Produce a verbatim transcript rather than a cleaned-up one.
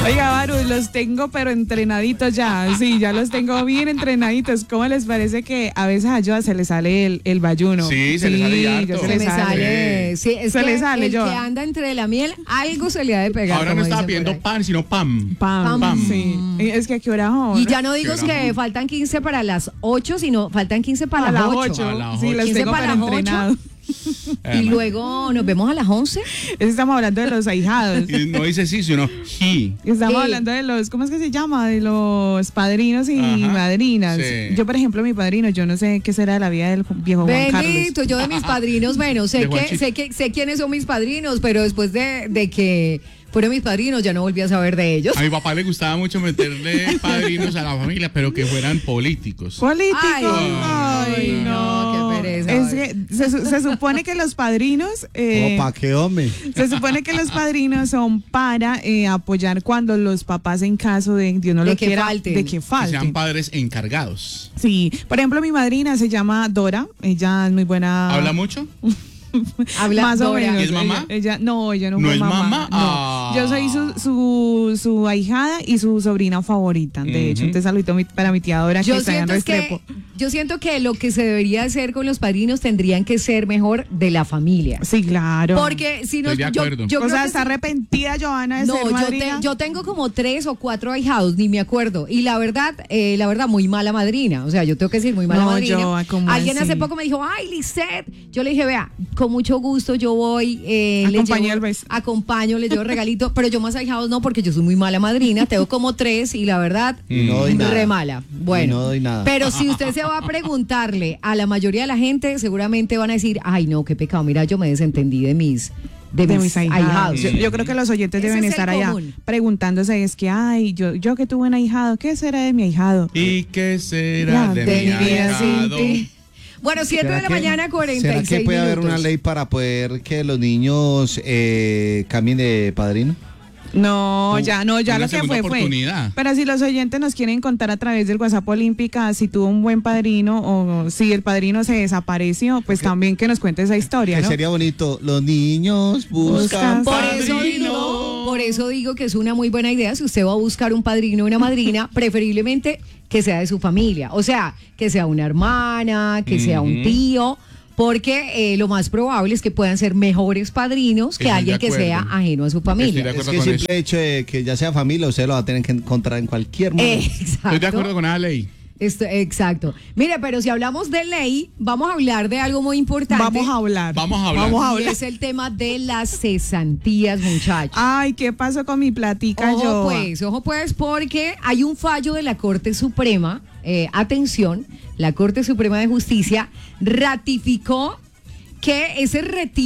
Oiga, Baru, los tengo pero entrenaditos ya. Sí, ya los tengo bien entrenaditos. ¿Cómo les parece que a veces a Joa se le sale el, el bayuno? Sí, se le sale harto. ya Se, se le sale. sale. Sí, es se que le sale, el Joa. que anda entre la miel, algo se le ha de pegar. Ahora no estaba pidiendo pan, sino pam. Pam, Pam. sí. Es que a qué hora ahora. Y ya no digo que faltan quince para las ocho, sino faltan quince para a las las ocho. ocho. A las Sí, ocho. los quince tengo para pero las ocho. entrenados. Y luego nos vemos a las once. Estamos hablando de los ahijados. Y no dice sí, sino he. Estamos Sí. hablando de los, ¿cómo es que se llama? De los padrinos y Ajá, madrinas. sí. Yo, por ejemplo, mi padrino, yo no sé qué será de la vida del viejo Juan Carlos. Bendito, yo de mis padrinos, bueno, sé De que, Juanchito. sé que sé quiénes son mis padrinos, pero después de, de que fueron mis padrinos ya no volví a saber de ellos. A mi papá le gustaba mucho meterle padrinos a la familia, pero que fueran políticos. Políticos. Ay, Ay, ay, no. no, qué pereza, Es vale. que se, su- se supone que los padrinos. eh, Opa, qué hombre. Se supone que los padrinos son para eh, apoyar cuando los papás, en caso de Dios no De lo que quiera, falten. de que Que falten. sean padres encargados. Sí, por ejemplo, mi madrina se llama Dora. Ella es muy buena. ¿Habla mucho? Habla Más o Dora. menos. ¿Y es mamá? Ella, ella- no, ella no, ¿No fue es mamá. mamá? No. Ah. Yo soy su, su, su ahijada y su sobrina favorita. De hecho, Ujú. entonces saludito mi- para mi tía Dora, que Yo está en siento, es que, Restrepo. yo siento que lo que se debería hacer con los padrinos tendrían que ser mejor de la familia. Sí, claro. Porque si no, Estoy de yo, acuerdo. yo o creo sea, que está sí- arrepentida Johanna de No, ser yo, te- madrina. yo tengo como tres o cuatro ahijados, ni me acuerdo. Y la verdad, eh, la verdad, muy mala madrina. O sea, yo tengo que decir, muy mala No, madrina. Joa, ¿cómo Alguien así? hace poco me dijo, ay, Lisette. Yo le dije, vea, con mucho gusto yo voy, eh, le Acompañé llevo- al beso. acompaño, le llevo regalito, pero yo más ahijados no, porque yo soy muy mala madrina. Tengo como tres y la verdad, Y no doy nada. re mala. Bueno, Y no doy nada. pero si usted se va a preguntarle a la mayoría de la gente, seguramente van a decir, ay, no, qué pecado, mira, yo me desentendí de mis, de de mis, mis ahijados. ahijados. Yo, yo creo que los oyentes Ese deben es el estar allá común. preguntándose, es que, ay, yo, yo que tuve un ahijado, ¿qué será de mi ahijado? ¿Y qué será Ya, de, de mi mi vida sin ahijado? ti. Bueno, siete de la que- mañana, cuarenta y seis ¿Será que puede haber minutos. una ley para poder que los niños eh, cambien de padrino? No, Uh, ya, no, ya una lo que segunda fue, fue. oportunidad. Pero si los oyentes nos quieren contar a través del WhatsApp Olímpica si tuvo un buen padrino o si el padrino se desapareció, pues también que nos cuente esa historia, Que ¿no? sería bonito. Los niños buscan Buscan Por eso, padrino. digo, por eso digo que es una muy buena idea si usted va a buscar un padrino o una madrina, preferiblemente que sea de su familia. O sea, que sea una hermana, que sea un Ujú. tío, porque eh, lo más probable es que puedan ser mejores padrinos que Estoy de alguien que acuerdo. sea ajeno a su Estoy familia. de Es acuerdo que el con simple hecho de que ya sea familia, usted lo va a tener que encontrar en cualquier momento. Exacto. Estoy de acuerdo con esa ley. Esto- exacto. Mire, pero si hablamos de ley, vamos a hablar de algo muy importante. Vamos a hablar. Vamos a hablar. Vamos a Y hablar. es el tema de las cesantías, muchachos. Ay, ¿qué pasó con mi platica Ojo yo? pues, ojo pues, porque hay un fallo de la Corte Suprema, eh, atención, la Corte Suprema de Justicia ratificó que ese retiro